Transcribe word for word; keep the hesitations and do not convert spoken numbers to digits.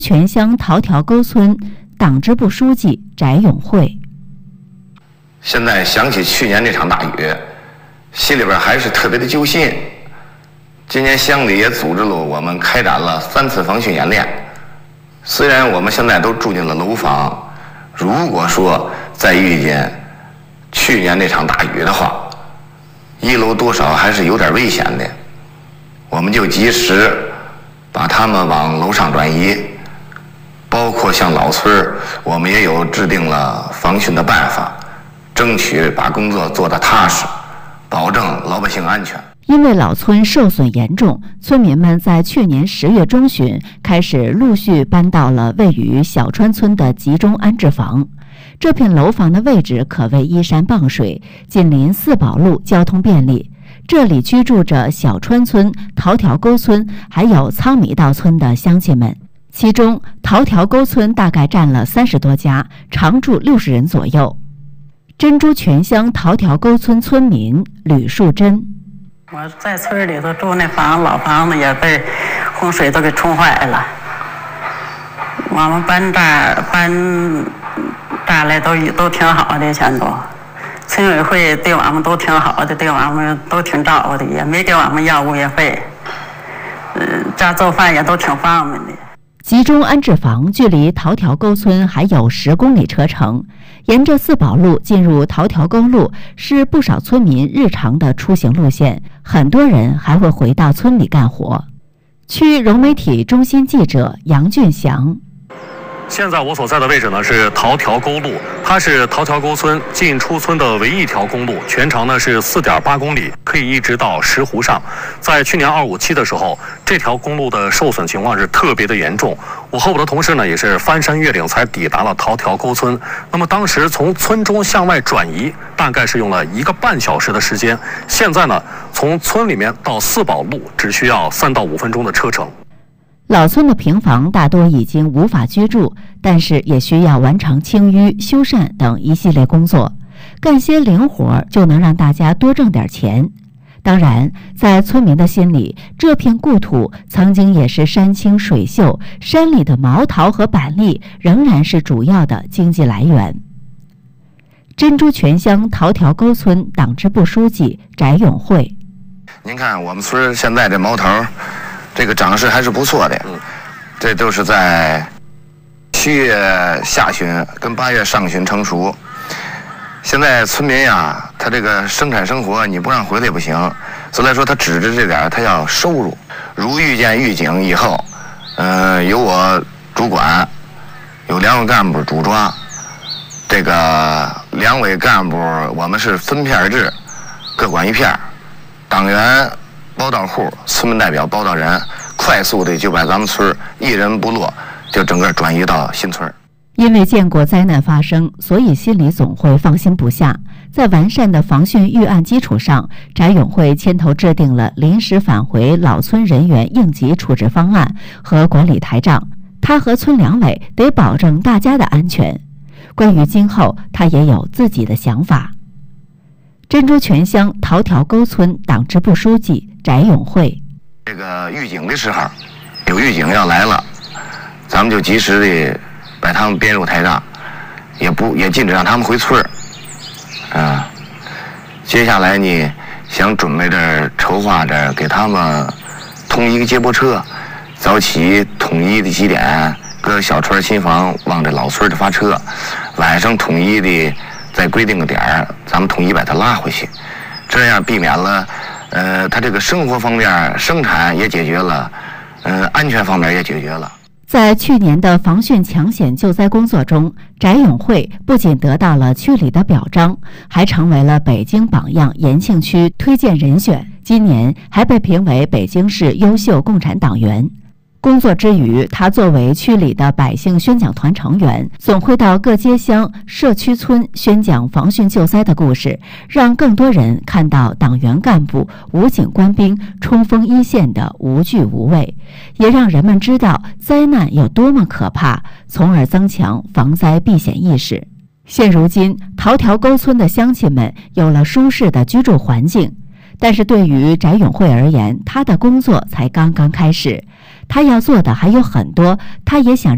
全乡桃条沟村党支部书记翟永慧。 现在想起去年那场大雨，心里边还是特别的揪心。今年乡里也组织了我们开展了三次防汛演练。虽然我们现在都住进了楼房，如果说再遇见去年那场大雨的话，一楼多少还是有点危险的。我们就及时把他们往楼上转移。包括像老村，我们也有制定了防汛的办法，争取把工作做得踏实，保证老百姓安全。 因为老村受损严重，村民们在去年十月中旬开始陆续搬到了位于小川村的集中安置房。这片楼房的位置可谓依山傍水，紧邻四宝路，交通便利。这里居住着小川村、桃条沟村还有仓米道村的乡亲们。其中，桃条沟村大概占了三十多家，常住六十人左右。珍珠泉乡桃条沟村村民吕树珍： 我在村里头住那房老房子也被洪水都给冲坏了。我们搬这儿搬这儿来都都挺好的，全都村委会对我们都挺好的，对我们都挺照顾的，也没给我们要物业费。嗯，这做饭也都挺方便的。 集中安置房距离桃条沟村还有十公里车程，沿着四宝路进入桃条沟路是不少村民日常的出行路线，很多人还会回到村里干活。区融媒体中心记者杨俊祥。 现在我所在的位置呢是桃条沟路，它是桃条沟村进出村的唯一一条公路，全长呢是 四点八公里，可以一直到石湖上。在去年二五七的时候，这条公路的受损情况是特别的严重。我和我的同事呢也是翻山越岭才抵达了桃条沟村。那么当时从村中向外转移，大概是用了一个半小时的时间。现在呢，从村里面到四宝路只需要三到五分钟的车程。 老村的平房大多已经无法居住，但是也需要完成清淤、修缮等一系列工作，干些零活就能让大家多挣点钱。当然，在村民的心里，这片故土曾经也是山清水秀，山里的毛桃和板栗仍然是主要的经济来源。珍珠泉乡桃条沟村党支部书记翟永慧： 您看我们村现在这毛桃这个长势还是不错的，这都是在七月下旬跟八月上旬成熟。现在村民呀，他这个生产生活你不让回来不行，所以来说他指着这点他要收入。如遇见预警以后，呃，由我主管，有两位干部主抓，这个两位干部我们是分片制，各管一片，党员报到户，村民代表报到人，快速的就把咱们村一人不落，就整个转移到新村。 因为见过灾难发生，所以心里总会放心不下。在完善的防汛预案基础上，翟永慧牵头制定了临时返回老村人员应急处置方案和管理台账。他和村两委得保证大家的安全。关于今后，他也有自己的想法。珍珠泉乡桃条沟村党支部书记翟永慧： 这个预警的时候，有预警要来了，咱们就及时的把他们编入台账，也不也禁止让他们回村儿。啊，接下来呢，想准备着筹划着给他们通一个接驳车，早起统一的几点，搁小村新房往这老村的发车，晚上统一的再规定个点儿，咱们统一把它拉回去，这样避免了，呃，他这个生活方面生产也解决了，呃，安全方面也解决了。 在去年的防汛抢险救灾工作中，翟永慧不仅得到了区里的表彰，还成为了北京榜样延庆区推荐人选。今年还被评为北京市优秀共产党员。工作之余，他作为区里的百姓宣讲团成员，总会到各街乡、社区村宣讲防汛救灾的故事，让更多人看到党员干部、武警官兵冲锋一线的无惧无畏，也让人们知道灾难有多么可怕，从而增强防灾避险意识。现如今，桃条沟村的乡亲们有了舒适的居住环境，但是对于翟永慧而言，他的工作才刚刚开始，他要做的还有很多，他也想